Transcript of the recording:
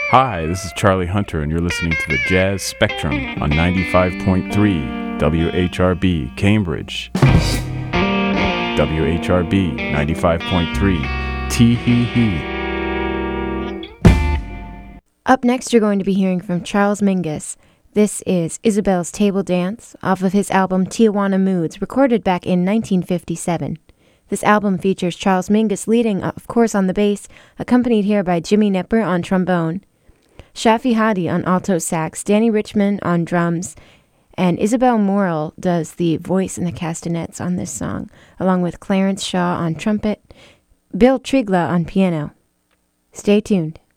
Hi, this is Charlie Hunter, and you're listening to the Jazz Spectrum on 95.3 WHRB Cambridge. WHRB 95.3 Tee-hee-hee. Up next, you're going to be hearing from Charles Mingus. This is Isabel's Table Dance off of his album Tijuana Moods, recorded back in 1957. This album features Charles Mingus leading, of course, on the bass, accompanied here by Jimmy Nipper on trombone, Shafi Hadi on alto sax, Danny Richmond on drums, and Isabel Morel does the voice and the castanets on this song, along with Clarence Shaw on trumpet, Bill Trigla on piano. Stay tuned.